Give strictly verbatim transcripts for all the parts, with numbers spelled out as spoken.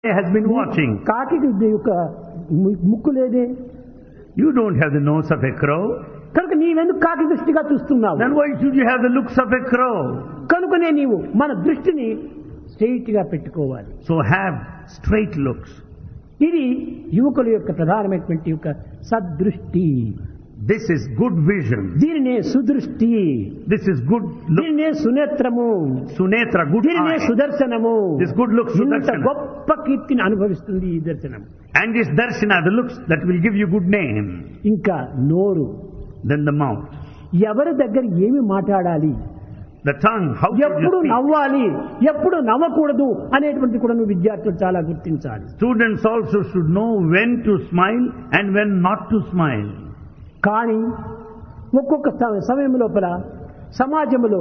has been watching. కాకి యొక్క ముక్కు లేదే, You don't have the nose of a crow. కనుక నీవెందుకు కాకి దృష్టిగా చూస్తున్నావు? Then why should you have the looks of a crow? కనుకనే నీవు మన దృష్టిని స్ట్రెయిట్ గా పెట్టుకోవాలి. So have straight looks. ఇది యువకుల యొక్క ప్రధానమైనటువంటి యొక్క సద్దృష్టి. This is good vision. దీనినే సుదృష్టి, This is good look. దీనినే సునేత్రము, Sunetra, good దీనినే eye. సుదర్శనము. This good looks, ఇంత sudarshana. గొప్ప కీర్తిని అనుభవిస్తుంది ఈ దర్శనం. And this darshana, the looks that will give you good name. ఇంకా నోరు, Then the mouth. ఎవరి దగ్గర ఏమి మాట్లాడాలి, The tongue, how should ఎప్పుడు you speak? నవ్వాలి, ఎప్పుడు నవ్వకూడదు అనేటువంటి కూడా నువ్వు విద్యార్థులు చాలా గుర్తించాలి. Students also should know when to smile and when not to smile. కానీ ఒక్కొక్క స- సమయం లోపల సమాజంలో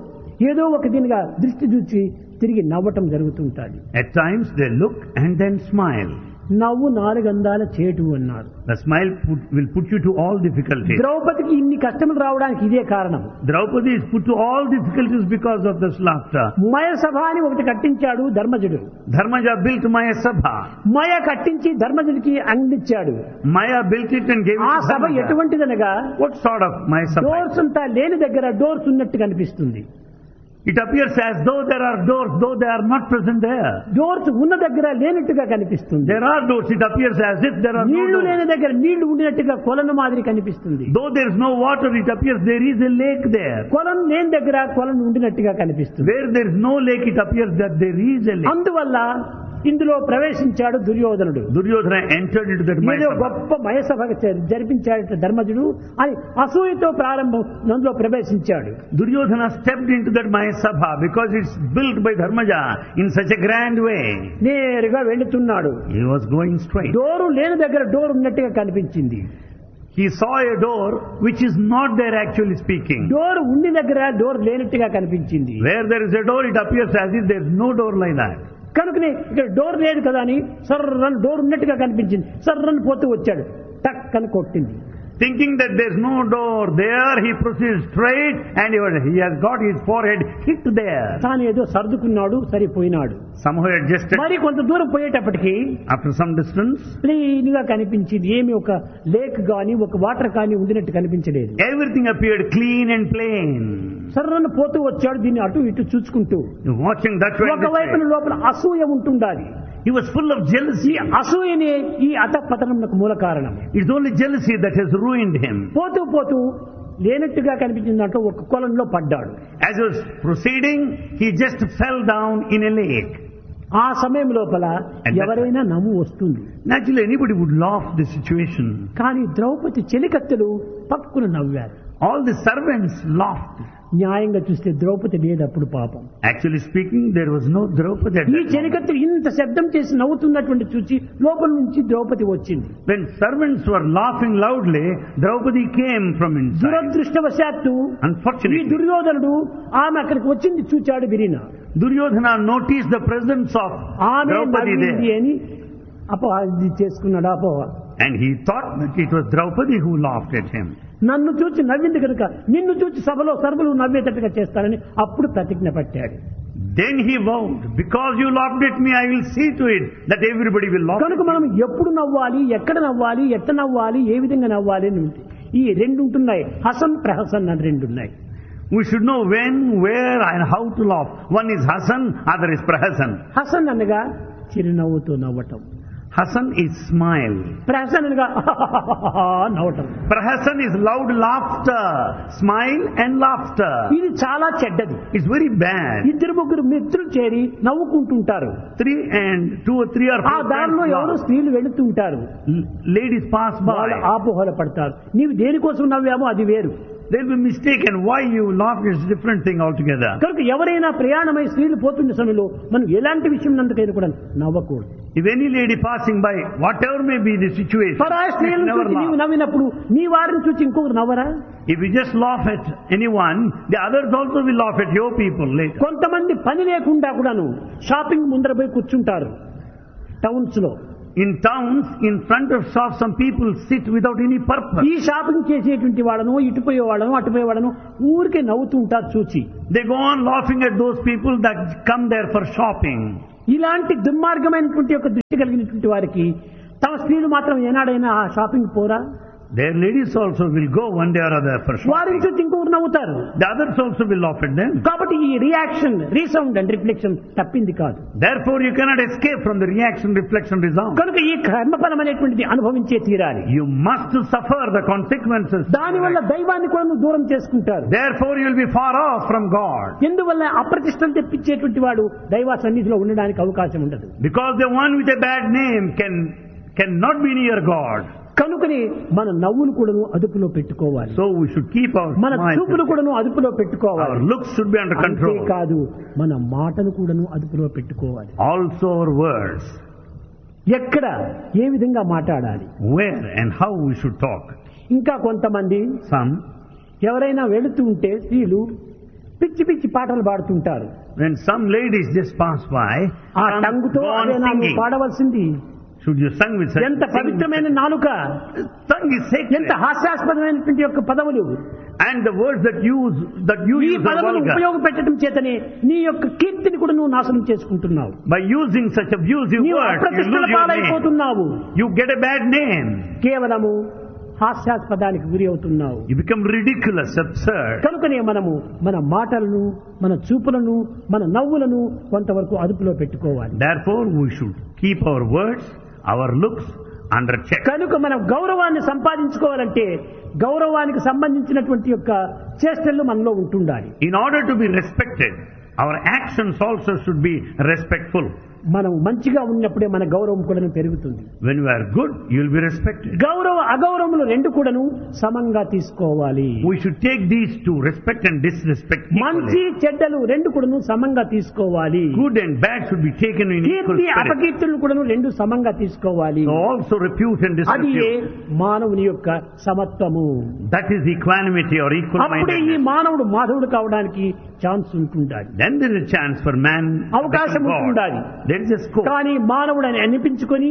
ఏదో ఒక దీనిగా దృష్టి చూచి తిరిగి నవ్వటం జరుగుతుంటుంది. At times they look and then smile. నవ్వు నాలుగందాల చేటు అన్నారు. The smile put, will put you to all difficulties. ద్రౌపదికి ఇన్ని కష్టములు రావడానికి ఇదే కారణం. Draupadi is put to all difficulties because of this laughter. మయ సభ అని ఒకటి కట్టించాడు ధర్మజుడు. Dharmaja built Maya Sabha. మయ కట్టించి ధర్మజుడికి అందించాడు. Maya built it and gave it ఆ to Sabha Dharmaja. ఎటువంటిదనగా What sort of Maya Sabha? Doors అంతా లేని దగ్గర డోర్స్ ఉన్నట్టు కనిపిస్తుంది. It appears as though there are doors, though they are not present there. Doors ఉన్న దగ్గర లేనట్టుగా కనిపిస్తుంది. There are doors, it appears as if there are no నీళ్లు doors. లేని దగ్గర నీళ్లు ఉండినట్టుగా కొలను మాదిరి కనిపిస్తుంది. Though there is no water, it appears there is a lake there. కొలను లేని దగ్గర కొలను ఉండినట్టుగా కనిపిస్తుంది. Where there is no lake, it appears that there is a lake. అందువల్ల ఇందులో ప్రవేశించాడు దుర్యోధనుడు. Duryodhana entered into that Maya ఏదో Sabha. గొప్ప మయసభ జరిపించాడు ధర్మజుడు అని అసూయతో ప్రారంభం అందులో ప్రవేశించాడు. Duryodhana stepped into that Maya Sabha because it's built by Dharmaja in such a grand way. నేరుగా వెళుతున్నాడు. He was going straight. Door లేని దగ్గర డోర్ ఉన్నట్టుగా కనిపించింది. He saw a door which is not there actually speaking. Door ఉండి దగ్గర door లేనట్టుగా కనిపించింది. Where there is a door, it appears as if there is no door like that. కనుకనే ఇక్కడ డోర్ లేదు కదా అని సర్రని డోర్ ఉన్నట్టుగా కనిపించింది. సర్రని పోతూ వచ్చాడు, టక్ అని కొట్టింది. Thinking that there is no door there, he proceeds straight and he was- he has got his forehead hit there. తాను ఏదో సర్దుకున్నాడు, సరిపోయినాడు. Somehow adjusted. మరి కొంత దూరం పోయేటప్పటికి After some distance, క్లీన్ గా కనిపించింది. ఏమి ఒక లేక్ గాని ఒక వాటర్ కానీ ఉండినట్టు కనిపించలేదు. everything appeared clean and plain. సర్రను పోతూ వచ్చాడు, దీన్ని అటు ఇటు చూసుకుంటూ. Watching that way, and this ఒకవైపున way. లోపల అసూయ ఉంటుండాలి. He was full of jealousy. అసూయనే ఈ అధపతనమునకు మూల కారణం. It's only jealousy that has ruined him. పోతూ పోతూ లేనట్టుగా కనిపించిన దాంట్లో ఒక కొలంలో పడ్డాడు. As he was proceeding, he just fell down in a lake. ఆ సమయం లోపల And that- ఎవరైనా నవ్వు వస్తుంది. Naturally, anybody would laugh the situation. కానీ ద్రౌపది చెలికత్తెలు పక్కున నవ్వారు. All the servants laughed. న్యాయంగా చూస్తే ద్రౌపది లేదప్పుడు పాపం. Actually speaking, there was no Draupadi at ఈ that moment. చెలికత్తెలు ఇంత శబ్దం చేసి నవ్వుతున్నటువంటి చూసి లోపల నుంచి ద్రౌపది వచ్చింది. When servants were laughing loudly, Draupadi came from inside. దురదృష్టవశాత్తు ఈ Unfortunately, దుర్యోధనుడు ఆమె అక్కడికి వచ్చింది చూచాడు విరిన. Duryodhana noticed the presence of ఆమె Draupadi నవ్వింది there. అని అపో ఇది చేసుకున్నాడు అపోహ. And he thought that it was Draupadi who laughed at him. నన్ను చూచి నవ్వింది కనుక నిన్ను చూచి సభలో సర్వులు నవ్వేటట్టుగా చేస్తానని అప్పుడు ప్రతిజ్ఞ పట్టాడు. Then he vowed, because you laughed at me, I will see to it that everybody will laugh కనుక at మనం you. ఎప్పుడు నవ్వాలి, ఎక్కడ నవ్వాలి, ఎట్ట నవ్వాలి, ఏ విధంగా నవ్వాలి అని ఉంటుంది. ఈ రెండు ఉంటున్నాయి, హసన్ ప్రహసన్ అని రెండు ఉన్నాయి. We should know when, where and how to laugh. One is Hasan, other is Prahasan. Hasan అనగా చిరునవ్వుతో నవ్వటం, Hasan is smile. ప్రహసన్ అనగా నవ్వటం. Prahasan is loud laughter, smile and laughter. ఇది చాలా చెడ్డది. It's very bad. ఇద్దరు ముగ్గురు మిత్రులు చేరి నవ్వుకుంటుంటారు. Three and two or three or ఆ four దారిలో friends ఎవరో laugh. స్త్రీలు వెళుతుంటారు. L- Ladies pass వాళ్ళు by. ఆపోహల పడతారు. నీవు దేనికోసం నవ్వామో అది వేరు. They'll be mistaken. Why you laugh is a different thing altogether. కనుక ఎవరైనా ప్రయాణమై స్త్రీలు పోతున్న సమయంలో మనం ఎలాంటి విషయం నందుకైనా కూడా నవ్వకూడదు. If any lady passing by, whatever may be the situation, పరాయి you స్త్రీలను never చూసి నీవు laugh. నవ్వినప్పుడు నీ వారిని చూసి ఇంకొకరు నవ్వరా? If you just laugh at anyone, the others also will laugh at your people later. కొంతమంది పని లేకుండా కూడాను షాపింగ్ ముందర పోయి కూర్చుంటారు టౌన్స్ లో. In towns, in front of shops, some people sit without any purpose. ఈ షాపింగ్ చేసేటువంటి వాళ్ళను ఇటుపోయే వాళ్ళను అటుపోయే వాళ్ళను ఊరికే నవ్వుతూ ఉంటారు చూచి. They go on laughing at those people that come there for shopping. ఇలాంటి దుర్మార్గమైనటువంటి యొక్క దృష్టి కలిగినటువంటి వారికి తమ స్త్రీలు మాత్రం ఏనాడైనా ఆ షాపింగ్ పోరా? Their ladies also will go one day or other for వారిని shopping. చూసి ఇంకొకరు నవ్వుతారు. The others also will laugh at them. కాబట్టి ఈ రియాక్షన్ రీసౌండ్ అండ్ రిఫ్లెక్షన్ తప్పింది కాదు. Therefore, you cannot escape from the reaction, reflection, resound. కనుక ఈ కర్మఫలం అనేటువంటిది అనుభవించే తీరాలి. You must suffer the consequences. దానివల్ల దైవాన్ని కూడా నువ్వు దూరం చేసుకుంటారు. Therefore, you will be far off from God. ఎందువల్ల అప్రతిష్టలు తెప్పించేటువంటి వాడు దైవ సన్నిధిలో ఉండడానికి అవకాశం ఉండదు. Because the one with a bad name can cannot be near God. కనుకని మన నవ్వును కూడాను అదుపులో పెట్టుకోవాలి. So we should keep our మన minds. చూపును కూడాను అదుపులో Our పెట్టుకోవాలి. looks should be under control. కాదు మన మాటను కూడాను అదుపులో పెట్టుకోవాలి. Also our words. ఎక్కడ ఏ విధంగా మాట్లాడాలి, Where and how we should talk. ఇంకా కొంతమంది Some, ఎవరైనా వెళుతూ ఉంటే స్త్రీలు పిచ్చి పిచ్చి పాటలు పాడుతుంటారు. when some ladies just pass by, ఆ some టంగుతో go on అదే నాలుగు singing. పాడవలసింది. Should you sing with such? ఎంత పవిత్రమైన నాలుక, Tongue is sacred. ఎంత హాస్యాస్పదమైనటువంటి యొక్క పదవులు. And the words that use that you ఈ use are పదవులు vulgar. ఉపయోగపెట్టడం చేతనే నీ యొక్క కీర్తిని కూడా నువ్వు నాశనం చేసుకుంటున్నావు. By using such abusive నీవు words, you అప్రతిష్టల lose your name. పాలైపోతున్నావు. You get a bad name. కేవలము హాస్యాస్పదానికి గురి అవుతున్నావు. You become ridiculous, absurd. కనుకనే మనము మన మాటలను, మన చూపులను, మన నవ్వులను కొంతవరకు అదుపులో పెట్టుకోవాలి. Therefore, we should keep our words, our looks under check. కనుక మనం గౌరవాన్ని సంపాదించుకోవాలంటే గౌరవానికి సంబంధించినటువంటి యొక్క చేష్టలు మనలో ఉంటుండాలి. In order to be respected, our actions also should be respectful. మనం మంచిగా ఉన్నప్పుడే మన గౌరవం కూడా పెరుగుతుంది. When you are good, you will be respected. గౌరవ అగౌరవములు రెండు కూడాను సమంగా తీసుకోవాలి. We should take these two, respect and disrespect, మంచి equally. చెడ్డలు రెండు కూడాను సమంగా తీసుకోవాలి. Good and bad should be taken in equal Keerthi spirit. అపకీర్తులను కూడాను రెండు సమంగా తీసుకోవాలి. So also repute and అది disrepute. మానవుని యొక్క సమత్వము. That is equanimity or equal అప్పుడే ఈ mindedness. మానవుడు మాధవుడు కావడానికి ఛాన్స్ ఉంటుండాలి. Then there is a chance for man to అవకాశం become God. ఉంటుండాలి. There is a scope. కానీ మానవుడు అని అనిపించుకొని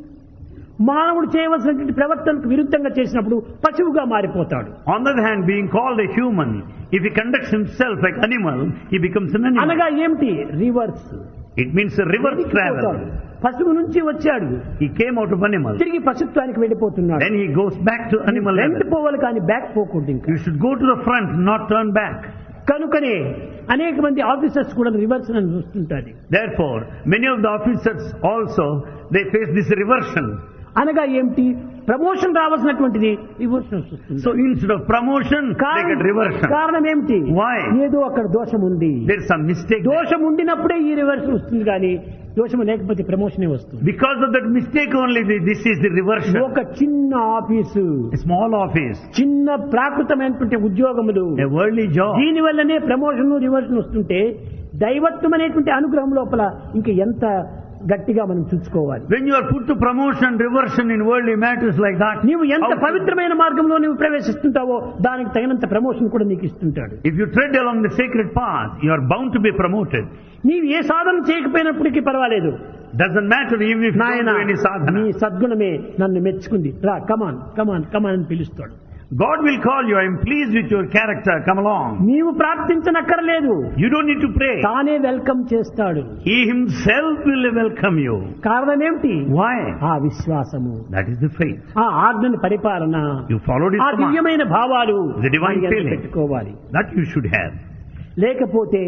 మానవుడు చేయవలసినటువంటి ప్రవర్తనకు విరుద్ధంగా చేసినప్పుడు పశువుగా మారిపోతాడు. On the other hand, being called a human, if he conducts himself like animal, he becomes an animal. అనగా ఏమిటి? Reverse. It means a reverse travel. పశువు నుంచి వచ్చాడు, He came out of animal. తిరిగి పశుత్వానికి వెళ్ళిపోతున్నాడు. Then he goes back to animal front level. పోవాలి కానీ back పోకూడదు. ఇంకా You should go to the front, not turn back. కనుకనే అనేక మంది ఆఫీసర్స్ కూడా రివర్స్ అని చూస్తుంటారు. Therefore, many of the officers also, they face this reversion. అనగా ఏమిటి? ప్రమోషన్ రావాల్సినటువంటిది రివర్షన్ వస్తుంది. So instead of promotion, they get reversion. కారణం ఏమిటి? Why? ఏదో అక్కడ దోషం ఉంది. There is some mistake. దోషం ఉండినప్పుడే ఈ రివర్షన్ వస్తుంది, కానీ దోషం లేకపోతే ప్రమోషనే వస్తుంది. Because of that mistake only, the- this is the reversion. ఒక చిన్న ఆఫీసు, A small office, చిన్న ప్రాకృతమైనటువంటి ఉద్యోగములు, a worldly job. దీని వల్లనే ప్రమోషన్ రివర్షన్ వస్తుంటే దైవత్వం అనేటువంటి అనుగ్రహం లోపల ఇంకా ఎంత గట్టిగా మనం చూసుకోవాలి. When you are put to promotion, reversion in worldly matters like that, నీవు ఎంత how to- పవిత్రమైన మార్గంలో నీవు ప్రవేశిస్తుంటావో దానికి తగినంత ప్రమోషన్ కూడా నీకు ఇస్తుంటాడు. if you tread along the sacred path, you are bound to be promoted. నీవు ఏ సాధన చేయకపోయినప్పటికీ పర్వాలేదు. Doesn't matter even if you don't నాయన do any నీ sadhana. సద్గుణమే నన్ను మెచ్చుకుంది, రా కమాన్ కమాన్ కమాన్ అని పిలుస్తాడు. God will call you, I am pleased with your character, come along. నీవు ప్రార్థించనక్కర్లేదు, You don't need to pray. తానే వెల్కమ్ చేస్తాడు. He himself will welcome you. కారణం ఏమిటి? Why? ఆ విశ్వాసము, That is the faith. ఆ ఆజ్ఞని పరిపాలన, You followed his ఆ command. దివ్యమైన భావాలు The divine మనకి feeling. పెట్టుకోవాలి. That you should have. లేకపోతే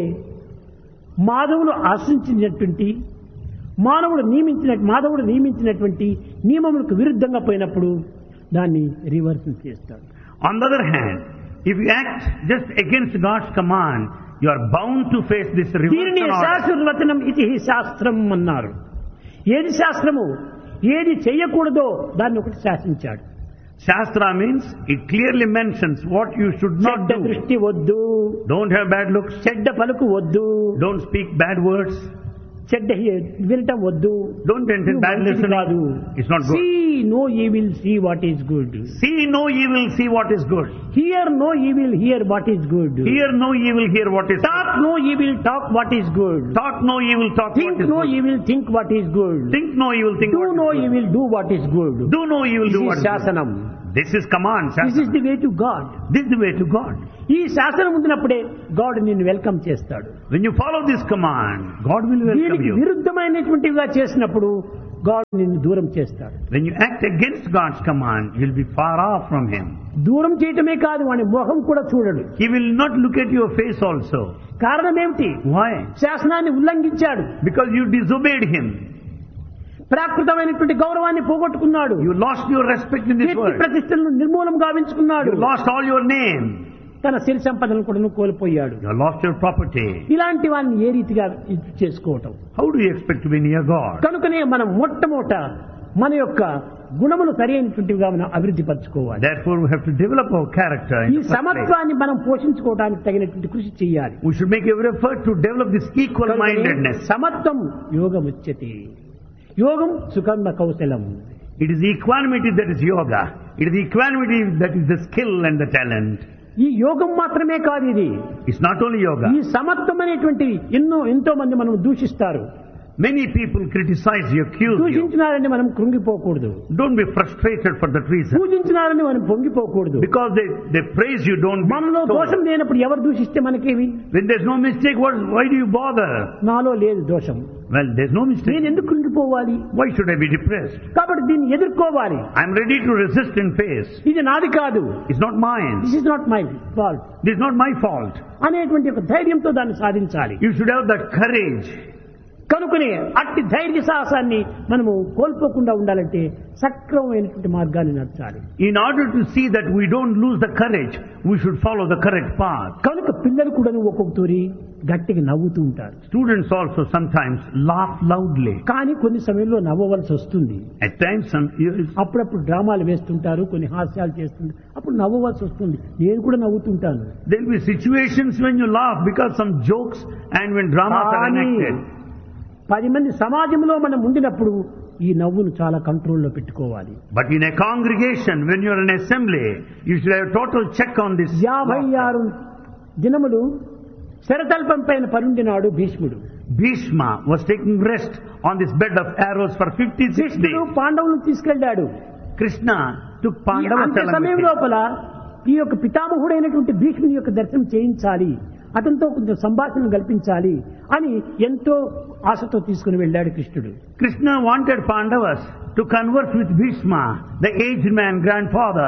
మాధవుడు ఆశించినటువంటి మానవుడు నియమించిన మాధవుడు నియమించినటువంటి నియమములకు విరుద్ధంగా పోయినప్పుడు దాన్ని రివర్స్ చేస్తాడు. On the other hand, if you act just against God's command, you are bound to face this దీనిని reversion order. శాస్త్రవచనం ఇది శాస్త్రం అన్నారు. ఏది శాస్త్రము? ఏది చేయకూడదో దాన్ని ఒకటి శాసించాడు. Shastra means it clearly mentions what you should not చెడ్డ do. దృష్టి వద్దు, Don't have bad looks. చెడ్డ పలుకు వద్దు, Don't speak bad words. చెడ్డ వినటం వద్దు, Don't entertain నువ్వు bad మంచిది కాదు. listening. It's not good. See no evil, see what is good. See no evil, see what is good. Hear no evil, hear what is good. Hear no evil, hear what is Talk good. no evil, talk what is good. Talk no evil, talk Think what is no good. evil, think what is good. Think no evil, think Do what no is good. evil, do what is good. Do no evil, This do what is is good. శాసనం. This is command, This is Shasana. the way to God. This is the way to God. ఈ శాసనం ఉండినప్పుడే God నిన్ను welcome చేస్తాడు. When you follow this command, God will welcome దీనికి you. విరుద్ధమైనటువంటివిగా చేసినప్పుడు God నిన్ను దూరం చేస్తాడు. When you act against God's command, you'll be far off from Him. దూరం చేయటమే కాదు, వాని మొహం కూడా చూడడు. He will not look at your face also. కారణం ఏమిటి? Why? శాసనాన్ని ఉల్లంఘించాడు. Because you disobeyed Him. ప్రాకృతమైనటువంటి గౌరవాన్ని పోగొట్టుకున్నాడు. You lost your respect in this Keerthi world. ప్రతిష్టలను నిర్మూలం గావించుకున్నాడు. You lost all your name. తన సిరి సంపదలను కూడా కోల్పోయాడు. You lost your property. ఇలాంటి వారిని ఏ రీతిగా ఇది చేసుకోవటం? How do you expect to be near God? కనుకనే మనం మొట్టమొదట మన యొక్క గుణములు సరైనటువంటివిగా మనం అభివృద్ధి పరచుకోవాలి. Therefore, we have to develop our character. ఈ In the first place. సమత్వాన్ని మనం పోషించుకోవడానికి తగినటువంటి కృషి చేయాలి. We should make every effort to develop this equal-mindedness. సమత్వం యోగముచ్యతే. యోగం సుకర్మ కౌశలం. It is equanimity that is yoga. It is equanimity that is the skill and the talent. ఈ యోగం మాత్రమే కాదు ఇది. It's not only yoga. ఈ సమత్వం అనేటువంటి ఎన్నో ఎంతో మంది మనం దూషిస్తారు. Many people criticize you, accuse you. దూషించినారని మనం కృంగిపోకూడదు. Don't be frustrated for that reason. పూజించినారని మనం పొంగిపోకూడదు. Because they, they praise you, don't be మనలో దోషం so. లేనప్పుడు ఎవరు దూషిస్తే మనకేమి? When there's no mistake, what, why do you bother? నాలో లేదు దోషం, Well, there's no mistake. నేను ఎందుకు కృంగిపోవాలి? Why should I be depressed? కాబట్టి దీన్ని ఎదుర్కోవాలి. I'm ready to resist and face. ఇది నాది కాదు, It's not mine. This is not my fault This is not my fault. అనేటువంటి ఒక ధైర్యంతో దాన్ని సాధించాలి. You should have that courage. కనుకనే అట్టి ధైర్య సాహసాన్ని మనము కోల్పోకుండా ఉండాలంటే సక్రమమైనటువంటి మార్గాన్ని నడచాలి. In order to see that we don't lose the courage, we should follow the correct path. కనుక పిల్లలు కూడా ఒక్కొక్క తూరి గట్టిగా నవ్వుతూ ఉంటారు. Students also sometimes laugh loudly. కానీ కొన్ని సమయంలో నవ్వవలసి వస్తుంది. At times, some years, అప్పుడప్పుడు డ్రామాలు వేస్తుంటారు, కొన్ని హాస్యాలు చేస్తుంటారు, అప్పుడు నవ్వవలసి వస్తుంది. నేను కూడా నవ్వుతుంటాను. there will be situations when you laugh because some jokes and when dramas are కానీ enacted. పది మంది సమాజంలో మనం ఉండినప్పుడు ఈ నవ్వును చాలా కంట్రోల్లో పెట్టుకోవాలి. But in a congregation, when you are in assembly, you should have total check on this. యాభై ఆరు దినములు శరతల్పం పైన పరుండినాడు భీష్ముడు. Bhishma was taking rest on this bed of arrows for fifty-six కృష్ణుడు days. పాండవులను తీసుకెళ్లాడు. Krishna took ఈ Pandavas అంత్య along సమయం with him. లోపల ఈ యొక్క పితామహుడైనటువంటి భీష్ముని యొక్క దర్శనం చేయించాలి, అతనితో కొంచెం సంభాషణ కల్పించాలి అని ఎంతో ఆశతో తీసుకుని వెళ్ళాడు కృష్ణుడు. Krishna wanted Pandavas to converse with Bhishma, the aged man, grandfather.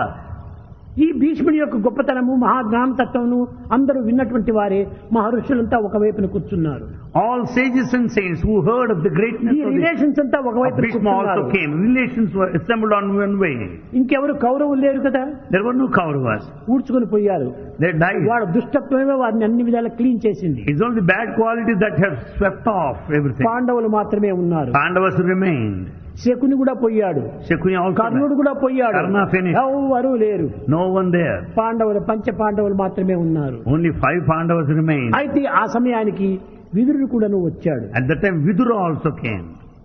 ఈ భీష్ముని యొక్క గొప్పతనము మహాజ్ఞానతత్వమును అందరూ విన్నటువంటి వారే మహర్షులంతా ఒకవైపున కూర్చున్నారు. All sages and saints who heard of the greatness ఈ of, the, రిలేషన్స్ అంతా of ఒకవైపు Bhishma also came. Relations were assembled on one way. ఇంకెవరు కౌరవులు లేరు కదా, There were no Kauravas. ఊడ్చుకొని పోయారు. They died. వాడు దుష్టత్వమే వారిని అన్ని విధాలా క్లీన్ చేసింది. It's only the bad qualities that have swept off everything. పాండవులు మాత్రమే ఉన్నారు. Pandavas remained. శకుని కూడా పోయాడు, Shakuni also కర్ణుడు died. కూడా పోయాడు, Karna finished. ఎవరు లేరు. No one there. పాండవులు పంచ పాండవులు మాత్రమే ఉన్నారు. Only five Pandavas remained. అయితే ఆ సమయానికి విదురుడు కూడాను వచ్చాడు. At that time, Vidura also came.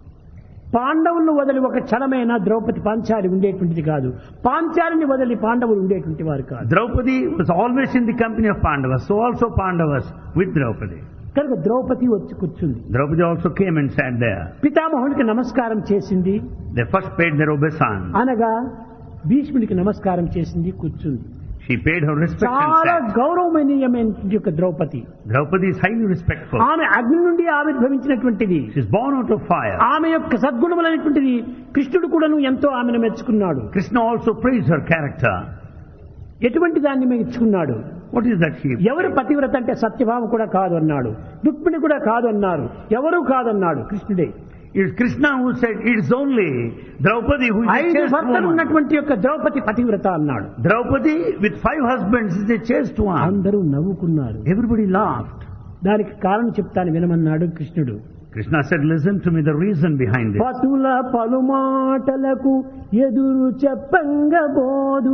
పాండవులను వదిలి ఒక క్షణమైన ద్రౌపది పాంచాలి ఉండేటువంటిది కాదు, పాంచాలిని వదిలి పాండవులు ఉండేటువంటి వారు కాదు. Draupadi was always in the company of Pandavas. So also Pandavas with Draupadi. కనుక ద్రౌపది వచ్చి కూర్చుంది. Draupadi also came and sat there. పితామహునికి నమస్కారం చేసింది, They first paid their obeisance. అనగా భీష్ముడికి నమస్కారం చేసింది, కూర్చుంది. She paid her respect and చాలా sat. గౌరవమనీయమైన యొక్క Draupadi. Draupadi is highly respectful. ఆమె అగ్ని నుండి ఆవిర్భవించినటువంటిది. She is born out of fire. ఆమె యొక్క సద్గుణములైనటువంటిది కృష్ణుడు కూడాను ఎంతో ఆమెను మెచ్చుకున్నాడు. Krishna also praised her character. ఎటువంటి దాన్ని మెచ్చుకున్నాడు? What is that she? ఎవరు పతివ్రత అంటే సత్యభామ కూడా కాదు అన్నాడు, రుక్మిణి కూడా కాదు అన్నారు, ఎవరు కాదన్నాడు కృష్ణుడే. It is Krishna who said it is only Draupadi who is a ఐదు chaste భర్తలు woman. ఉన్నటువంటి యొక్క ద్రౌపది పతివ్రత అన్నాడు. Draupadi with five husbands is a chaste one. అందరూ నవ్వుకున్నారు. Everybody laughed. దానికి కారణం చెప్తాను వినమన్నాడు కృష్ణుడు. Krishna said, listen to me, the reason behind this. పతుల పలుమాటలకు ఎదురు చెప్పంగబోదు,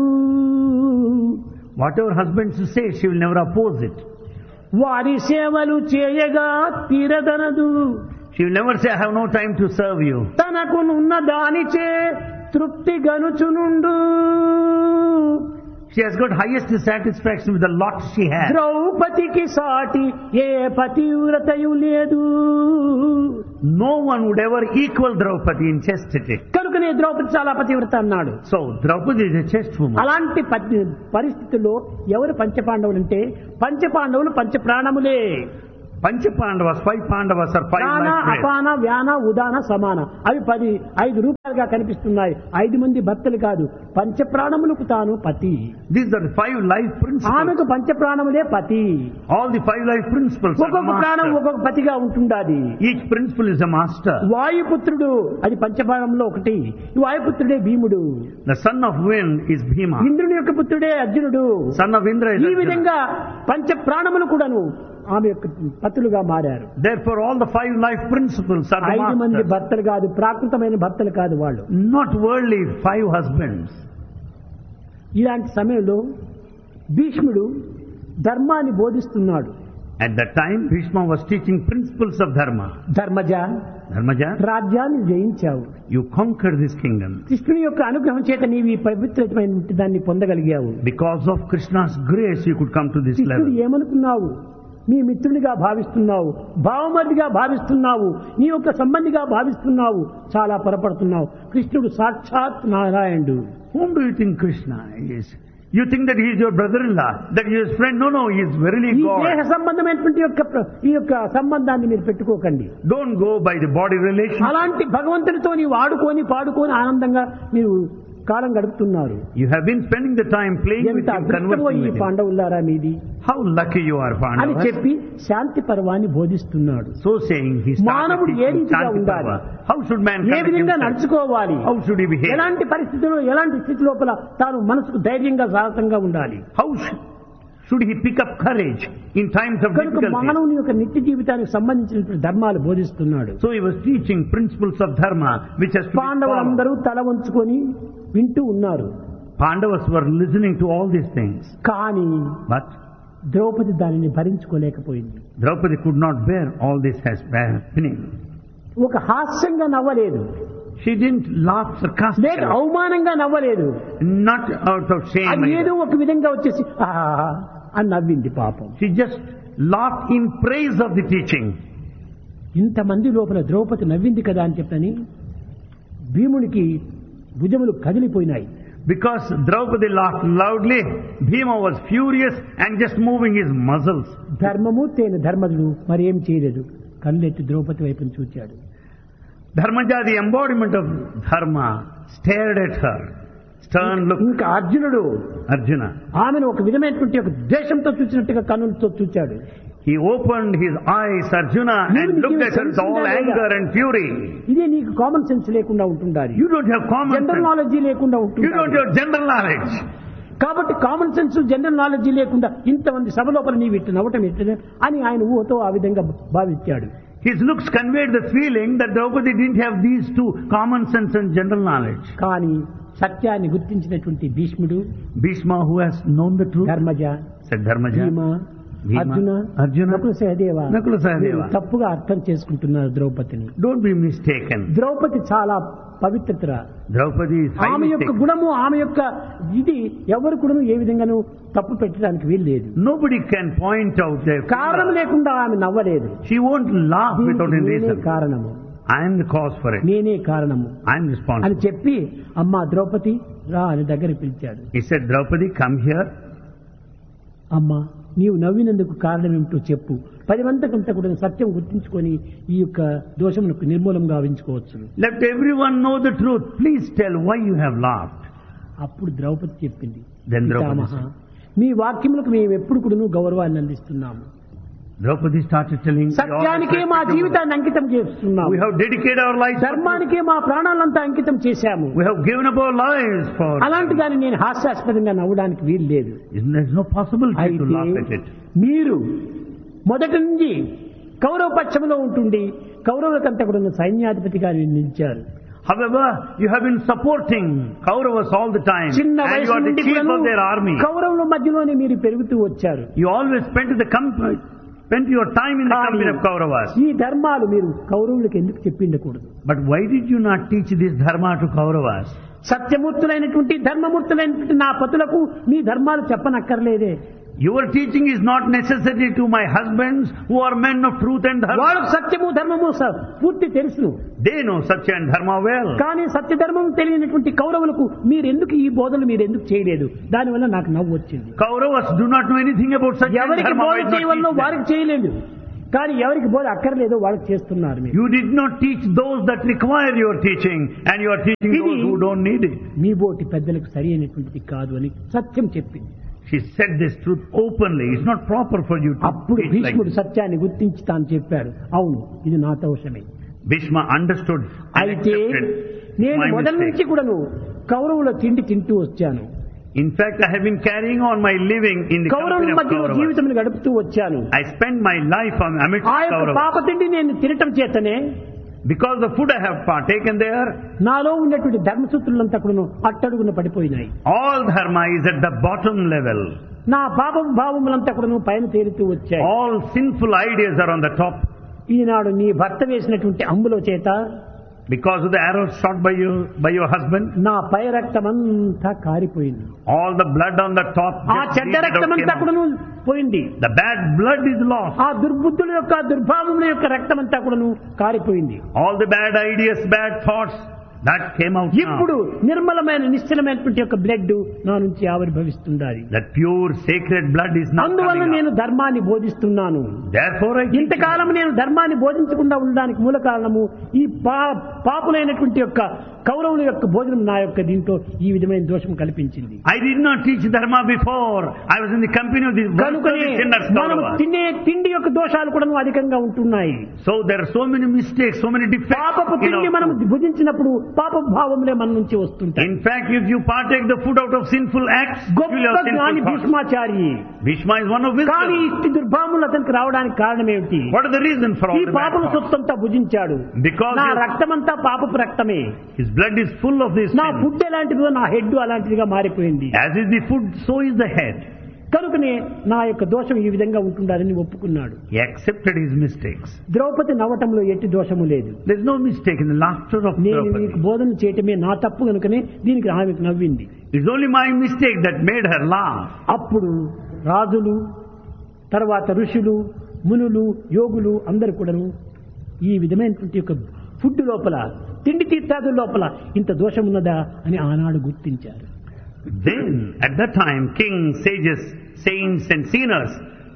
Whatever husbands say, she will never oppose it. వారి సేవలు చేయగా తీరదనదు, She will never say, I have no time to serve you. తనకునున్న దానిచే తృప్తి గనుచునుండు. She has got highest satisfaction with the lot she has. ద్రౌపదికి సాటి ఏ పతివ్రతయు లేదు. No one would ever equal Draupadi in chastity. కనుకనే ద్రౌపది చాలా పతివ్రత అన్నాడు. So Draupadi is a chaste woman. అలాంటి ప- పరిస్థితుల్లో ఎవరు పంచపాండవులు అంటే పంచపాండవులు పంచప్రాణములే. Panchapandavas, five Pandavas are five ప్రాణ life players. అపాన వ్యాన ఉదాన సమాన అవి పది ఐదు రూపాయలుగా కనిపిస్తున్నాయి. ఐదు మంది భర్తలు కాదు, పంచప్రాణములకు తాను పతి. These are the five life principles. ఆమెకు పంచప్రాణములే పతి. All the five life principles are the ఒక్కొక్క ప్రాణం master. ఒక్కొక్క పతిగా ఉంటుండాది. Each principle is a master. వాయుపుత్రుడు అది పంచప్రాణంలో ఒకటి. ఈ వాయుపుత్రుడే భీముడు. The son of wind is Bhima. ఇంద్రుని యొక్క పుత్రుడే అర్జునుడు. Son of Indra is ఈ Arjuna. విధంగా పంచప్రాణములు కూడాను ఆమె యొక్క పతులుగా మారారు. Therefore all the five life principles are the ఐదు మంది masters. భర్తలు కాదు, ప్రాకృతమైన భర్తలు కాదు వాళ్ళు. Not worldly five husbands. ఇలాంటి సమయంలో భీష్ముడు ధర్మాన్ని బోధిస్తున్నాడు. At that time Bhishma was teaching principles of dharma. Dharmaja, Dharmaja, రాజ్యాన్ని జయించావు. you conquered this kingdom. కృష్ణుని యొక్క అనుగ్రహం చేత నీవు ఈ పవిత్రమైన దాన్ని పొందగలిగావు. Because of Krishna's grace you could come to this కృష్ణుడు level. ఏమనుకున్నావు? నీ మిత్రునిగా భావిస్తున్నావు, భావమర్దిగా భావిస్తున్నావు, నీ యొక్క సంబంధిగా భావిస్తున్నావు. చాలా పొరపడుతున్నావు. కృష్ణుడు సాక్షాత్ నారాయణుడు. Whom do you think Krishna is? You think that he is your brother-in-law, that he is his friend? No, no, he is verily ఈ దేహ God. సంబంధమైనటువంటి యొక్క ప్ర- ఈ యొక్క సంబంధాన్ని మీరు పెట్టుకోకండి. Don't go by the body relation. అలాంటి భగవంతునితో నీవు ఆడుకొని పాడుకొని ఆనందంగా మీరు కాలం గడుపుతున్నారు. You have been spending the time playing with ఎంత him, అదృష్టమో conversing ఈ with him. పాండవులారా మీది How lucky you are, అని Pandavas. చెప్పి శాంతి పర్వాన్ని బోధిస్తున్నాడు. So saying, he started మానవుడు ఏ teaching రీతిగా Shanti ఉండాలి? Parva. How should man A conduct విధంగా himself? నడుచుకోవాలి? How should he behave? ఎలాంటి పరిస్థితుల్లో ఎలాంటి స్థితి లోపల తాను మనసుకు ధైర్యంగా సాహసంగా ఉండాలి? How sh- should he pick up courage in times of కనుక difficulty? మానవుని యొక్క నిత్య జీవితానికి సంబంధించినటువంటి ధర్మాలు బోధిస్తున్నాడు. So he was teaching principles of dharma which has to be followed. పాండవులందరూ తల వంచుకొని వింటూ ఉన్నారు. Pandavas were listening to all these things. కానీ But ద్రౌపది దానిని భరించుకోలేకపోయింది. Draupadi could not bear all this as happening. ఒక హాస్యంగా నవ్వలేదు, She didn't laugh లేక sarcastically. అవమానంగా నవ్వలేదు. Not out of shame. అది ఏదో either. ఒక విధంగా వచ్చేసి "ఆహా" అని నవ్వింది పాపం. She just laughed in praise of the teaching. ఇంతమంది లోపల ద్రౌపది నవ్వింది కదా అని చెప్పని భీమునికి భుజములు కదిలిపోయినాయి. Because Draupadi laughed loudly, Bhima was furious and just moving his muscles. ధర్మము తేన ధర్మజుడు మరి ఏం చేయలేదు. కళ్ళెత్తి ద్రౌపది వైపును చూచాడు. Dharmaja, the embodiment of dharma, stared at her. Stern look. ఇంకా అర్జునుడు Arjuna. ఆమెను ఒక విధమైనటువంటి ఒక ద్వేషంతో చూసినట్టుగా కన్నులతో చూచాడు. He opened his eyes, Arjuna, and looked at her with all anger and fury. ఇదే నీకు కామన్ సెన్స్ లేకుండా ఉంటుండాలి. You don't have common general sense. Knowledge లేకుండా You don't ఉంటుంది. have general knowledge. కాబట్టి కామన్ సెన్స్ జనరల్ నాలెడ్జీ లేకుండా ఇంతమంది సభ లోపల నీవు ఇట్టు నవ్వటం ఎట్టు అని ఆయన ఊహతో ఆ విధంగా భావించాడు. His looks conveyed the feeling that Draupadi didn't have these two, common sense and general knowledge. కానీ సత్యాన్ని గుర్తించినటువంటి భీష్ముడు, Bhishma, who has known the truth, Dharmaja, said Dharmaja, భీమ, Bhima, Arjuna, Arjuna, Nakula Sahadeva Nakula Sahadeva. మీరు తప్పుగా అర్థం చేసుకుంటున్నారు ద్రౌపదిని. Don't be mistaken. ద్రౌపది చాలా పవిత్రత. Draupadi is ఆమె highly యొక్క sacred. గుణము ఆమె యొక్క ఇది ఎవరు కూడా ఏ విధంగానూ తప్పు పెట్టడానికి వీలు లేదు. Nobody can point out their కారణం లేకుండా ఆమె నవ్వలేదు. She won't laugh without any నేనే reason. కారణము, I am the cause for it. నేనే కారణము I am అని responsible. చెప్పి అమ్మా ద్రౌపది రా అని దగ్గర పిలిచాడు. He said, Draupadi, come here. అమ్మా నీవు నవ్వినందుకు కారణం ఏమిటో చెప్పు. పది మందికంతా కూడా సత్యం గుర్తించుకొని ఈ యొక్క దోషములకు నిర్మూలం గావించుకోవచ్చు. Let everyone know the truth. Please tell why you have laughed. అప్పుడు ద్రౌపది చెప్పింది, Then Draupadi పితామహ, మీ వాక్యములకు మేము ఎప్పుడు కూడా గౌరవాన్ని అందిస్తున్నాము. Draupadi started telling, "We all సత్యానికే మా respect you. జీవితాన్ని అంకితం చేస్తున్నాము. We have dedicated our lives. for- ధర్మానికే మా ప్రాణాలంతా అంకితం చేశాము. We have given up our lives for. అలాంటి దాన్ని నేను హాస్యాస్పదంగా నవ్వడానికి వీలు లేదు. There's no possibility to laugh at అయితే it. మీరు మొదటి నుంచి కౌరవ పక్షంలో ఉంటుండి కౌరవులకంతా కూడా సైన్యాధిపతిగా నిలిచారు. However, you have been supporting Kauravas all the time, చిన్న and you వయసు are the నుండి chief కూడాను of their army. కౌరవుల మధ్యలోనే మీరు పెరుగుతూ వచ్చారు. You always spent the company, spent your time in the కానీ company of Kauravas. ఈ ధర్మాలు మీరు కౌరవులకు ఎందుకు చెప్పిండకూడదు? But why did you not teach this dharma to Kauravas? సత్యమూర్తులైనటువంటి ధర్మమూర్తులైనటువంటి నా పతులకు మీ ధర్మాలు చెప్పనక్కర్లేదే. Your teaching is not necessary to my husbands who are men of truth and dharma. వాళ్ళకు సత్యము ధర్మము స- పూర్తి తెలుసు. They know Satya and Dharma well. కానీ సత్యధర్మం తెలియనటువంటి కౌరవులకు మీరెందుకు ఈ బోధనలు మీరు ఎందుకు చేయలేదు? దానివల్ల నాకు నవ్వు వచ్చింది. Kauravas do not know anything about Satya and ఎవరికి Dharma. బోధ Why not చేయవల్లో teach them? వారికి చేయలేదు, కానీ ఎవరికి బోధ అక్కర్లేదో వాళ్ళకి చేస్తున్నారు మీరు. You did not teach those that require your teaching, and you are teaching ఇది those who don't need it. మీ బోటి పెద్దలకు సరి అయినటువంటిది కాదు అని సత్యం చెప్పింది. She said this truth openly. It's not proper for you to అప్పుడు teach like భీష్ముడు this. సత్యాన్ని గుర్తించి తాను చెప్పాడు, అవును ఇది నా దోషమే. Bhishma understood and అయితే accepted నేను my మొదటి నుంచి mistake. కూడాను కౌరవుల తిండి తింటూ వచ్చాను, In fact, I have been carrying on my living in the కౌరవుల company of మధ్యలో Kauravas. జీవితం గడుపుతూ వచ్చాను. I spent my life am- amidst ఆ యొక్క Kauravas. పాప తిండి నేను తినటం చేతనే Because the food I have partaken there, నాలో ఉన్నటువంటి ధర్మసూత్రులంతా కూడాను అట్టడుగున పడిపోయినాయి. all dharma is at the bottom level. నా పాప భావములంతా కూడాను పైన తేలుతూ వచ్చాయి. All sinful ideas are on the top. ఈనాడు నీ భర్త వేసినటువంటి అంబులో చేత Because of the arrows shot by you, by your husband, నా పై రక్తమంతా కారిపోయింది. all the blood on the top ఆ just చెడ్డ leaked out, రక్తమంతా came కూడాను out. పోయింది. The bad blood is lost. ఆ దుర్బుద్ధుల యొక్క దుర్భావముల యొక్క రక్తమంతా కూడాను కారిపోయింది. All the bad ideas, bad thoughts, that came out ఇప్పుడు now. నిర్మలమైన నిశ్చలమైనటువంటి యొక్క బ్లడ్ నా నుంచి ఆవిర్భవిస్తుండాలి. That pure sacred blood is now అందువల్ల coming నేను out. ధర్మాన్ని బోధిస్తున్నాను. Therefore I teach ఇంతకాలం నేను ధర్మాన్ని బోధించకుండా ఉండడానికి మూల కారణము ఈ పా పాపులైనటువంటి యొక్క కౌరవుల యొక్క భోజనం నా యొక్క దీంట్లో ఈ విధమైన దోషం కల్పించింది. I did not teach dharma before. I was in the company of these కనుకనే worldly sinners, మనం Kauravas. తినే తిండి యొక్క దోషాలు కూడా అధికంగా ఉంటున్నాయి. So there are so many mistakes, so many defects. పాపపు in తిండి our మనం food. భుజించినప్పుడు పాప భావములే మన నుంచి వస్తుంటాయి. In fact, if you partake the food out of sinful acts, you will గొప్ప have జ్ఞాని sinful thoughts. Bhishmachari, Bhishma is one of కానీ wisdom. ఇట్టి దుర్భావములు అతనికి రావడానికి కారణం ఏమిటి? What is the reason for all ఈ the bad పాపల thoughts? సొత్తంతా భుజించాడు. Because నా his- రక్తమంతా పాపపు రక్తమే. His blood is full of this నా sin. ఫుడ్ ఎలాంటిదో నా హెడ్ అలాంటిదిగా మారిపోయింది. As is the food, so is the head. కనుకనే నా యొక్క దోషం ఈ విధంగా ఉంటుండాలని ఒప్పుకున్నాడు. He accepted his mistakes. Draupadi నవ్వటంలో ఎట్టి దోషము లేదు. There is no mistake in the laughter of నేను Draupadi. నీకు బోధన చేయటమే నా తప్పు కనుకనే దీనికి ఆమెకు నవ్వింది. It's only my mistake that made her laugh. అప్పుడు రాజులు, తర్వాత ఋషులు, మునులు, యోగులు అందరు కూడాను ఈ విధమైనటువంటి యొక్క ఫుడ్ లోపల, తిండి తీర్థాదుల లోపల ఇంత దోషం ఉన్నదా అని ఆనాడు గుర్తించారు. Then, at that time, kings, sages, saints and sinners,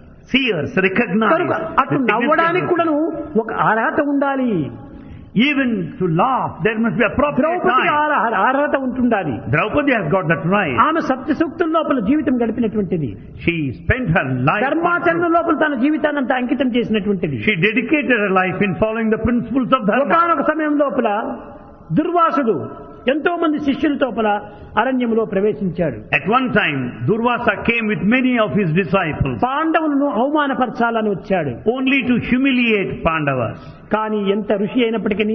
seers recognized కనుక అటు the నవ్వడానికి significance. కూడాను ఒక అర్హత ఉండాలి. Even to laugh, there must be appropriate Draupadi time. Arha- అర్హత ఉంటుండాలి. Draupadi has got that right. ఆమె సత్యసూక్తుల లోపల జీవితం గడిపినటువంటిది. She spent her life on ధర్మాచరణ truth. లోపల తన జీవితాన్ని అంతా అంకితం చేసినటువంటిది. She dedicated her life in following the principles of dharma. ఒకనొక సమయం లోపల దుర్వాసుడు ఎంతో మంది శిష్యుల లోపల అరణ్యంలో ప్రవేశించాడు. At one time, Durvasa came with many of his disciples, పాండవులను అవమానపరచాలని వచ్చాడు. only to humiliate Pandavas. కానీ ఎంత ఋషి అయినప్పటికీ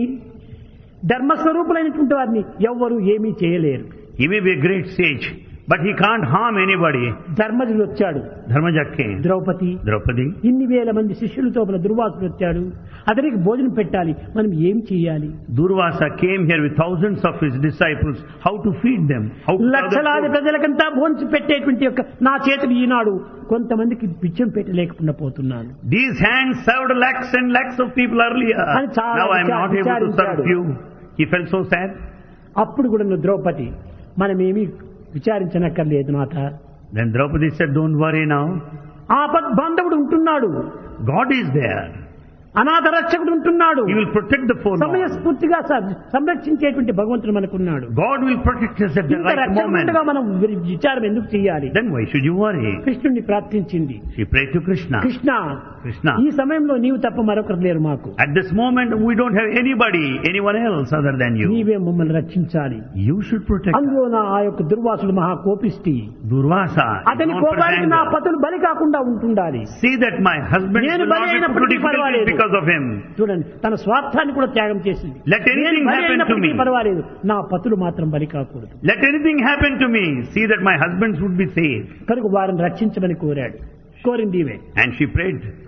ధర్మస్వరూపులైనటువంటి వారిని ఎవ్వరూ ఏమీ చేయలేరు. He may be a great sage, but he can't harm anybody. ధర్మజుడు వచ్చాడు. Dharmaja came. ద్రౌపది Draupadi, ఇన్ని వేల మంది శిష్యులతో దుర్వాసుడు వచ్చాడు, అతనికి భోజనం పెట్టాలి, మనం ఏం చేయాలి? Durvasa came here with thousands of his disciples. How to feed them? How to serve them లక్షలాది food? ప్రజలకంతా భోంచి పెట్టేటువంటి యొక్క నా చేతులు ఈనాడు కొంతమందికి పిచ్చం పెట్టలేకుండా పోతున్నాను. These hands served lakhs and lakhs of people earlier. అని చాలా Now I am not able to serve విచారించాడు. you. He felt so sad. అప్పుడు కూడా నువ్వు ద్రౌపది మనమేమి విచారించనక్కర్లేదు నాథ. Then Draupadi said, don't worry now. ఆపద్ బాంధవుడు ఉంటున్నాడు, God is there. అనాథ రక్షకుడు ఉంటున్నాడు, He will protect the forlorn. సమయస్ఫూర్తిగా స- సంరక్షించేటువంటి భగవంతుడు మనకున్నాడు. God will protect us at the ఇంత right moment. రక్షకుడుగా మనం వి- విచారం ఎందుకు చేయాలి? Then why should you worry? కృష్ణుడిని ప్రార్థించింది. She prayed to Krishna. Krishna, Krishna, ఈ సమయంలో నీవు తప్ప మరొకరు లేరు మాకు, at this moment we don't have anybody, anyone else other than you. నీవే మమ్మల్ని రక్షించాలి. You should protect us. అందులో నా ఆ యొక్క దుర్వాసుడు మహా కోపిష్టి, Durvasa is అతని known for కోపానికి నా anger. పతులు బలి కాకుండా ఉంటుండాలి. See that my husband నేను will బలి not be put to అయినప్పటికీ difficulties పర్వాలేదు. because of him. చూడండి, తన స్వార్థాన్ని కూడా త్యాగం చేసింది. Let anything నేను బలి happen to అయినప్పటికీ me. పర్వాలేదు, నా పతులు మాత్రం బలి కాకూడదు. Let anything happen to me. See that my husbands would be safe. కనుక వారిని రక్షించమని కోరాడు. కోరింది ఇవే. And she prayed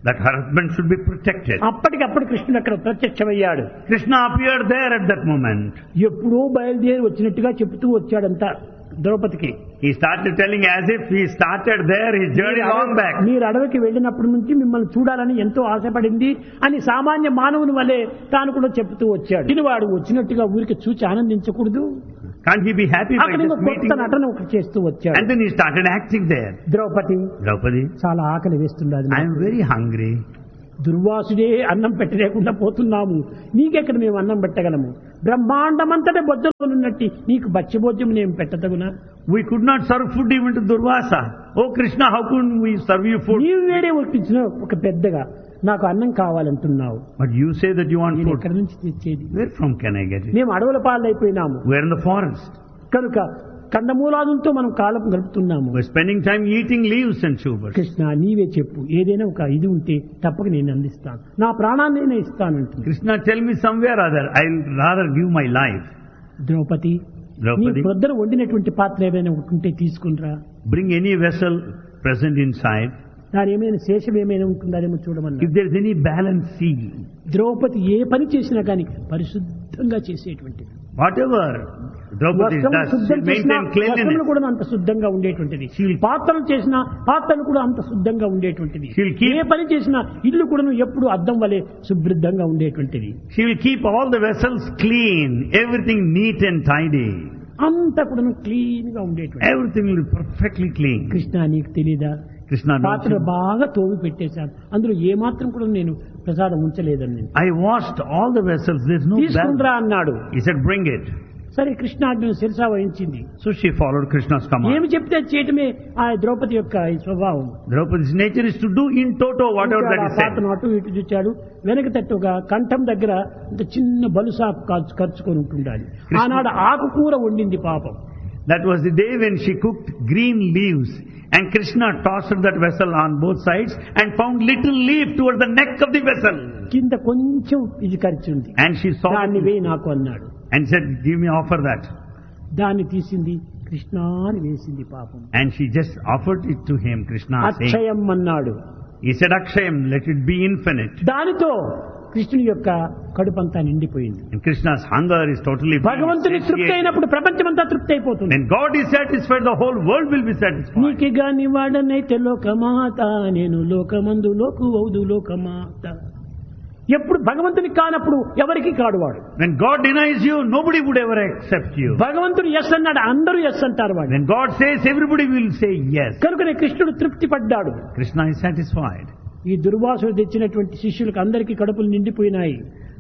that her husband should be protected. అప్పటికప్పుడు కృష్ణుడు అక్కడ ప్రత్యక్షమయ్యాడు. Krishna appeared there at that moment. ఎప్పుడో బయలుదేరి వచ్చినట్టుగా చెబుతూ వచ్చాడంతా ద్రౌపదికి. He started telling as if he started there his journey long back. మీరు అడవికి వెళ్ళినప్పటి నుంచి మిమ్మల్ని చూడాలని ఎంతో ఆశపడింది అని సామాన్య మానవుని వలె తాను కూడా చెబుతూ వచ్చాడు. దీనివాడు వచ్చినట్టుగా ఊరికి చూచి ఆనందించకూడదు. Can't he be happy by అక్కడ just కొత్త meeting? నటన ఒకటి చేస్తూ వచ్చాడు. And then he started acting there. Draupadi, Draupadi, చాలా ఆకలి వేస్తున్నది. I am very hungry. దుర్వాసుడే అన్నం పెట్టలేకుండా పోతున్నాము, నీకెక్కడ మేము అన్నం పెట్టగలము? బ్రహ్మాండమంతటే బొద్దలున్నట్టు నీకు బచ్చబోద్యం నేను పెట్టదగునా? We could not serve food even to Durvasa. Oh Krishna, how could we serve you food? నీవు వేరే ఒప్పించిన ఒక పెద్దగా నాకు అన్నం కావాలంటున్నావు. But you say that you want నేను food. ఎక్కడి నుంచి తెచ్చేది? Where from can I get it? మేము అడవుల పాలైపోయినాము We are in the forest. కనుక కందమూలాదులతో మనం కాలం గడుపుతున్నాము. We are spending time eating leaves and tubers. Krishna నీవే చెప్పు, ఏదైనా ఒక ఇది ఉంటే తప్పక నేను అందిస్తాను, నా ప్రాణాన్ని నేను ఇస్తానంటుంది. Krishna, tell me somewhere or other. I'll rather give my life. Draupadi, నీ Draupadi, ప్రొద్దన వండినటువంటి పాత్ర ఏమైనా ఒకటి ఉంటే తీసుకునిరా, bring any vessel present inside. దాని ఏమైనా శేషం ఏమైనా ఉంటుందానేమో చూడమన్నా. If there is any balance, see. Draupadi ఏ పని చేసినా కానీ పరిశుద్ధంగా చేసేటువంటిది. Whatever Draupadi వస్త్రం does, శుద్ధం she చేసినా maintain వస్త్రములు cleanliness. కూడా అంత శుద్ధంగా ఉండేటువంటిది. పాత్రలు చేసినా పాత్రలు కూడా అంత శుద్ధంగా ఉండేటువంటిది. She'll keep- ఏ పని చేసినా ఇల్లు కూడా ఎప్పుడు అద్దం వలె శుభ్రంగా ఉండేటువంటిది. She will keep all the vessels clean, everything neat and tidy. అంతా కూడా క్లీన్ గా ఉండేటువంటి. Everything will be perfectly clean. Krishna నీకు తెలీదా, Krishna knows పాత్ర you. బాగా తోవి పెట్టేశాను, అందులో ఏ మాత్రం కూడా నేను ప్రసాదం ఉంచలేదని నేను. I washed all the vessels, there's no తీసుకుండ్రా balance. అన్నాడు. He said, bring it. సరే కృష్ణాజ్ఞను శిరసా వహించింది. So she followed Krishna's command. ఏమి చెప్తే చేయటమే ఆ ద్రౌపది యొక్క ఈ స్వభావం. Draupadi's nature is to do in toto whatever that ఆ is said. పాత్రను అటు ఇటు చూచాడు, వెనక తట్టుగా కంఠం దగ్గర ఇంత చిన్న బలుసాకు ఖర్చు ఖర్చుకొని ఉంటుండాలి. ఆనాడు ఆకుకూర వండింది పాపం. That was the day when she cooked green leaves, and Krishna tossed that vessel on both sides and found little leaf towards the neck of the vessel. కింద కొంచెం ఇది ఖర్చుంది, And she saw దాన్ని it వేయి నాకు అన్నాడు. and said, give me, offer that. దాన్ని తీసింది, కృష్ణ అని వేసింది పాపం. And she just offered it to him, Krishna saying. అక్షయం అన్నాడు. He said, Akshayam, let it be infinite. దానితో కృష్ణుని యొక్క కడుపంతా నిండిపోయింది. And Krishna's hunger is totally భగవంతుని తృప్తి satiated. అయినప్పుడు ప్రపంచమంతా తృప్తి అయిపోతుంది. When God is satisfied, the whole world will be satisfied. నీకి గాని వాడనైతే లోకమాత, నేను లోకమందు లోకు అవుదు లోకమాత. ఎప్పుడు భగవంతుని కానప్పుడు ఎవరికి కాడువాడు. When God denies you, nobody would ever accept you. భగవంతుడు ఎస్ అన్నాడు, అందరూ ఎస్ అంటారు వాడు. When God says, everybody will say yes. కనుకనే కృష్ణుడు తృప్తి పడ్డాడు. Krishna is satisfied. ఈ దుర్వాసుడు తెచ్చినటువంటి శిష్యులకు అందరికీ కడుపులు నిండిపోయినాయి.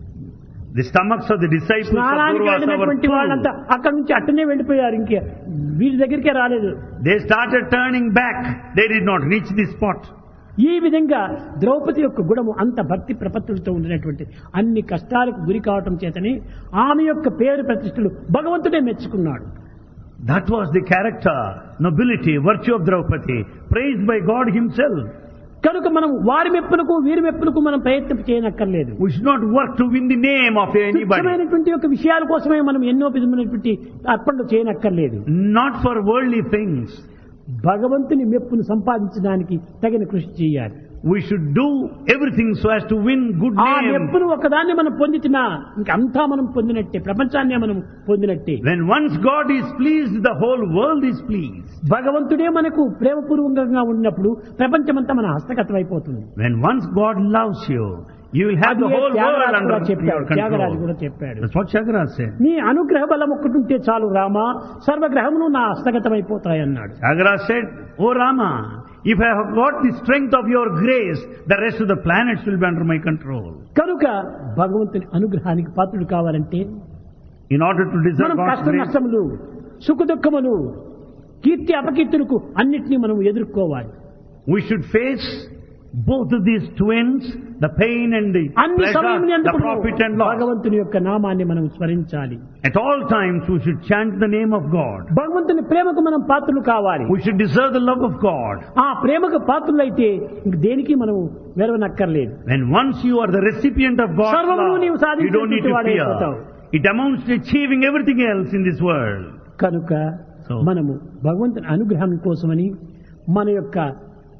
The stomachs of the disciples of స్నానానికి Durvasa were వెళ్ళినటువంటి వాళ్ళంతా full. అక్కడి నుంచి అట్టనే వెళ్ళిపోయారు, ఇంకే వీరి దగ్గరికే రాలేదు. They started turning back. They did not reach the spot. ఈ విధంగా ద్రౌపది యొక్క గుణము అంత భక్తి ప్రపత్తులతో ఉండినటువంటి అన్ని కష్టాలకు గురి కావటం చేతనే ఆమె యొక్క పేరు ప్రతిష్టలు భగవంతుడే మెచ్చుకున్నాడు. That was the character, nobility, virtue of Draupadi, praised by God himself. కనుక మనం వారి మెప్పులకు వీరి మెప్పులకు మనం ప్రయత్నం చేయనక్కర్లేదు. We should not work to win the name of anybody. తుచ్చమైనటువంటి యొక్క విషయాల కోసమే మనం ఎన్నో విధమైనటువంటి అర్పణలు చేయనక్కర్లేదు. Not for worldly things. భగవంతుని మెప్పును సంపాదించడానికి తగిన కృషి చేయాలి. We should do everything so as to win good ఆ name. మెప్పును ఒకదాన్ని మనం పొందితినా ఇంకంతా మనం పొందినట్టే, ప్రపంచాన్నే మనం పొందినట్టే. When once God is pleased, the whole world is pleased. భగవంతుడే మనకు ప్రేమపూర్వకంగా ఉన్నప్పుడు ప్రపంచమంతా మన హస్తగతం అయిపోతుంది. When once God loves you, you will have the అదే whole world త్యాగరాజు under కూడా చెప్పాడు, your త్యాగరాజు కూడా control. చెప్పాడు. That's what Shagraj said. నీ అనుగ్రహ బలం ఒక్కటుంటే చాలు రామా, సర్వగ్రహములు నా హస్తగతం అయిపోతాయి అన్నాడు. Shagraj said, Oh Rama, if I have got the strength of your grace, the rest of the planets will be under my control. కనుక భగవంతుని అనుగ్రహానికి పాత్రుడు కావాలంటే In order to deserve మనం God's కష్ట grace, నష్టములు, సుఖ దుఃఖములు, కీర్తి అపకీర్తులకు అన్నిటినీ మనం ఎదుర్కోవాలి. we should face both of these twins, the pain and the అన్ని pleasure, సమయం the ఎందుకు profit and loss. భగవంతుని యొక్క నామాన్ని మనం స్మరించాలి. At all times we should chant the name of God. భగవంతుని ప్రేమకు మనం పాత్రలు కావాలి. We should deserve the love of God. ఆ ప్రేమకు పాత్రులైతే ఇంక దేనికి మనం వెరవనక్కర్లేదు. When once you are the recipient of God's సర్వమును నీవు love, సాధించేటువంటి you don't need to వాడైపోతావు. fear. It amounts to achieving everything else in this world. కనుక So- మనము భగవంతుని అనుగ్రహం కోసమని మన యొక్క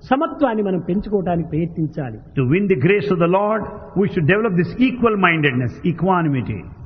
సమత్వాన్ని మనం పెంచుకోవడానికి ప్రయత్నించాలి. To win the grace of the Lord, we should develop this equal mindedness, equanimity.